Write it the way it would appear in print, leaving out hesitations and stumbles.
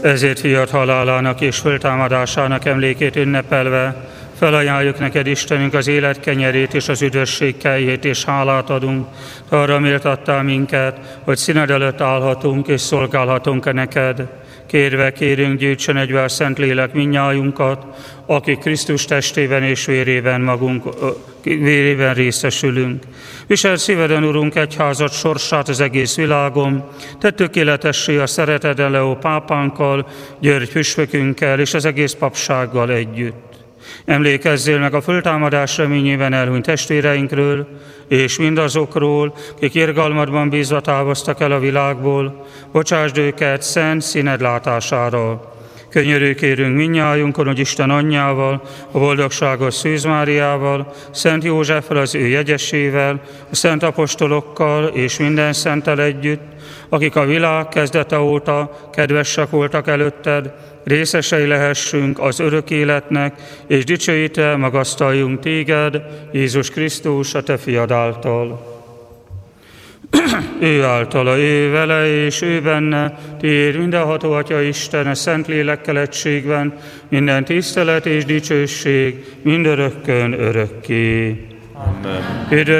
Ezért fiat halálának és föltámadásának emlékét ünnepelve felajánljuk neked, Istenünk, az élet kenyerét és az üdvösség kejét, és hálát adunk. Arra méltattál minket, hogy színed előtt állhatunk és szolgálhatunk neked. Kérünk, gyűjtsön egybe a Szentlélek mindnyájunkat, akik Krisztus testében és vérében részesülünk. Viseld szíveden, Urunk, egyházad sorsát az egész világon, tedd tökéletessé a szereteden Leó pápánkkal, György püspökünkkel és az egész papsággal együtt. Emlékezzél meg a föltámadás reményében elhunyt testvéreinkről, és mindazokról, akik irgalmadban bízva távoztak el a világból, bocsásd őket szent színed látására. Könyörű kérünk mindnyájunkon, hogy Isten anyjával, a boldogságos Szűz Máriával, Szent Józseffel, az ő jegyesével, a szent apostolokkal és minden szenttel együtt, akik a világ kezdete óta kedvesek voltak előtted, részesei lehessünk az örök életnek, és dicsőítve magasztaljunk téged, Jézus Krisztus, a te fiad által. Ő általa, ő vele és ő benne, tiéd mindenható Atya Isten, a szent lélekkel egységben, minden tisztelet és dicsőség mindörökkön örökké. Amen.